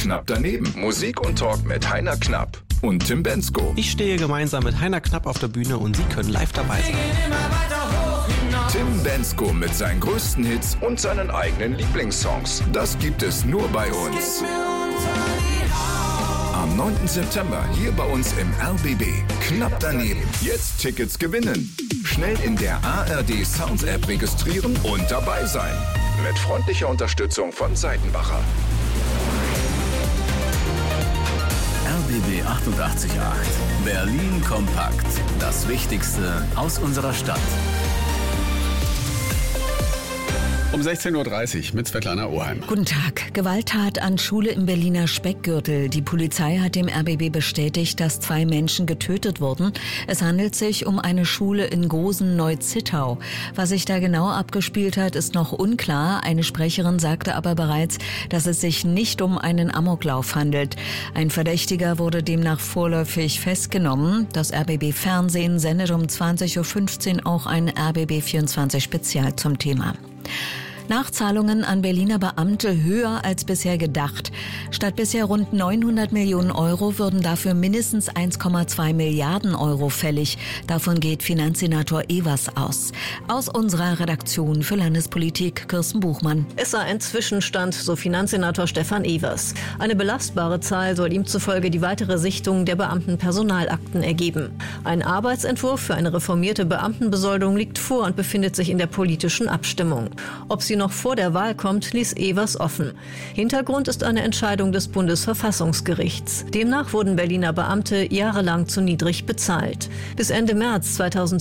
Knapp daneben. Musik und Talk mit Heiner Knapp und Tim Bendzko. Ich stehe gemeinsam mit Heiner Knapp auf der Bühne und Sie können live dabei sein. Tim Bendzko mit seinen größten Hits und seinen eigenen Lieblingssongs. Das gibt es nur bei uns. Am 9. September hier bei uns im RBB. Knapp daneben. Jetzt Tickets gewinnen. Schnell in der ARD Sounds App registrieren und dabei sein. Mit freundlicher Unterstützung von Seitenbacher. RBB 88.8. Berlin kompakt. Das Wichtigste aus unserer Stadt. Um 16.30 Uhr mit Svetlana Oheim. Guten Tag. Gewalttat an Schule im Berliner Speckgürtel. Die Polizei hat dem RBB bestätigt, dass 2 Menschen getötet wurden. Es handelt sich um eine Schule in Gosen-Neu-Zittau. Was sich da genau abgespielt hat, ist noch unklar. Eine Sprecherin sagte aber bereits, dass es sich nicht um einen Amoklauf handelt. Ein Verdächtiger wurde demnach vorläufig festgenommen. Das RBB-Fernsehen sendet um 20.15 Uhr auch ein RBB24-Spezial zum Thema. Nachzahlungen an Berliner Beamte höher als bisher gedacht. Statt bisher rund 900 Millionen Euro würden dafür mindestens 1,2 Milliarden Euro fällig. Davon geht Finanzsenator Evers aus. Aus unserer Redaktion für Landespolitik Kirsten Buchmann. Es sei ein Zwischenstand, so Finanzsenator Stefan Evers. Eine belastbare Zahl soll ihm zufolge die weitere Sichtung der Beamtenpersonalakten ergeben. Ein Arbeitsentwurf für eine reformierte Beamtenbesoldung liegt vor und befindet sich in der politischen Abstimmung. Ob sie noch vor der Wahl kommt, ließ Evers offen. Hintergrund ist eine Entscheidung des Bundesverfassungsgerichts. Demnach wurden Berliner Beamte jahrelang zu niedrig bezahlt. Bis Ende März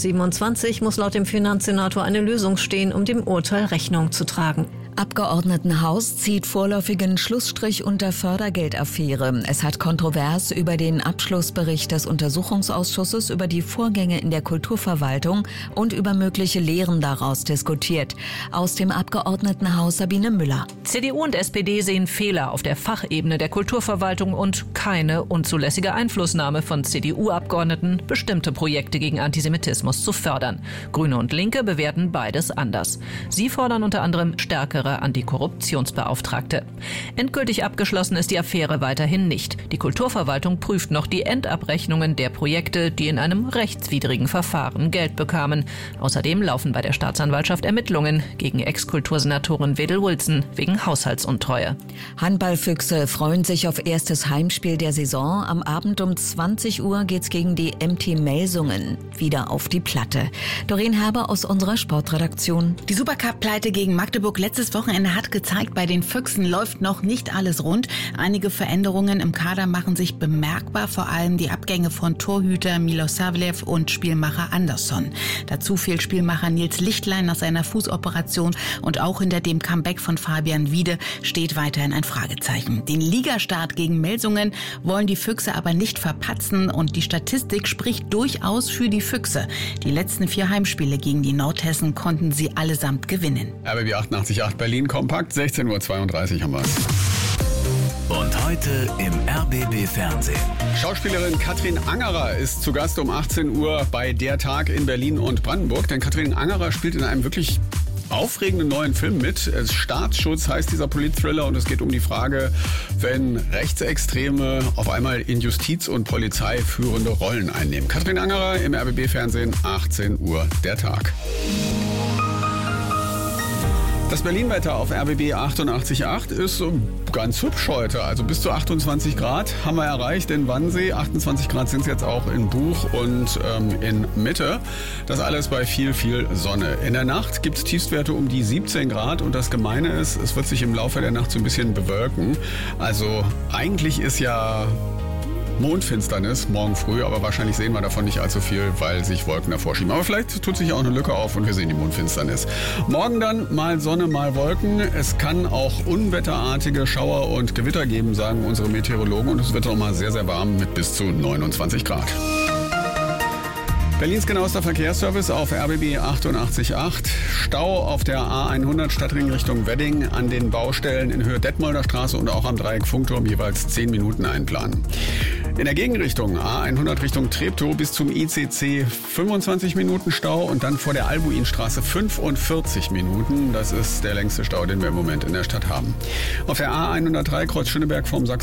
2027 muss laut dem Finanzsenator eine Lösung stehen, um dem Urteil Rechnung zu tragen. Abgeordnetenhaus zieht vorläufigen Schlussstrich unter Fördergeldaffäre. Es hat kontrovers über den Abschlussbericht des Untersuchungsausschusses über die Vorgänge in der Kulturverwaltung und über mögliche Lehren daraus diskutiert. Aus dem Abgeordnetenhaus Sabine Müller. CDU und SPD sehen Fehler auf der Fachebene der Kulturverwaltung und keine unzulässige Einflussnahme von CDU-Abgeordneten, bestimmte Projekte gegen Antisemitismus zu fördern. Grüne und Linke bewerten beides anders. Sie fordern unter anderem stärkere Antikorruptionsbeauftragte. Endgültig abgeschlossen ist die Affäre weiterhin nicht. Die Kulturverwaltung prüft noch die Endabrechnungen der Projekte, die in einem rechtswidrigen Verfahren Geld bekamen. Außerdem laufen bei der Staatsanwaltschaft Ermittlungen gegen Ex-Kultursenatorin Wedel-Wilson wegen Haushaltsuntreue. Handballfüchse freuen sich auf erstes Heimspiel der Saison. Am Abend um 20 Uhr geht's gegen die MT Melsungen wieder auf die Platte. Doreen Herber aus unserer Sportredaktion. Die Supercup-Pleite gegen Magdeburg letztes Wochenende hat gezeigt, bei den Füchsen läuft noch nicht alles rund. Einige Veränderungen im Kader machen sich bemerkbar, vor allem die Abgänge von Torhüter Milos Savlev und Spielmacher Andersson. Dazu fehlt Spielmacher Nils Lichtlein nach seiner Fußoperation und auch hinter dem Comeback von Fabian Wiede steht weiterhin ein Fragezeichen. Den Ligastart gegen Melsungen wollen die Füchse aber nicht verpatzen und die Statistik spricht durchaus für die Füchse. Die letzten 4 Heimspiele gegen die Nordhessen konnten sie allesamt gewinnen. RBB 88.8 Berlin kompakt, 16.32 Uhr haben wir es. Und heute im RBB Fernsehen. Schauspielerin Katrin Angerer ist zu Gast um 18 Uhr bei Der Tag in Berlin und Brandenburg. Denn Katrin Angerer spielt in einem wirklich aufregenden neuen Film mit. Staatsschutz heißt dieser Politthriller und es geht um die Frage, wenn Rechtsextreme auf einmal in Justiz und Polizei führende Rollen einnehmen. Katrin Angerer im RBB-Fernsehen, 18 Uhr, Der Tag. Das Berlin-Wetter auf RBB 88.8 ist ganz hübsch heute. Also bis zu 28 Grad haben wir erreicht in Wannsee. 28 Grad sind es jetzt auch in Buch und in Mitte. Das alles bei viel, viel Sonne. In der Nacht gibt es Tiefstwerte um die 17 Grad. Und das Gemeine ist, es wird sich im Laufe der Nacht so ein bisschen bewölken. Also eigentlich ist ja Mondfinsternis morgen früh, aber wahrscheinlich sehen wir davon nicht allzu viel, weil sich Wolken davor schieben. Aber vielleicht tut sich auch eine Lücke auf und wir sehen die Mondfinsternis. Morgen dann mal Sonne, mal Wolken. Es kann auch unwetterartige Schauer und Gewitter geben, sagen unsere Meteorologen. Und es wird noch mal sehr, sehr warm mit bis zu 29 Grad. Berlins genauester Verkehrsservice auf RBB 88.8. Stau auf der A100 Stadtring Richtung Wedding an den Baustellen in Höhe Detmolder Straße und auch am Dreieck Funkturm jeweils 10 Minuten einplanen. In der Gegenrichtung A100 Richtung Treptow bis zum ICC 25 Minuten Stau und dann vor der Albuinstraße 45 Minuten. Das ist der längste Stau, den wir im Moment in der Stadt haben. Auf der A103 Kreuz Schöneberg vom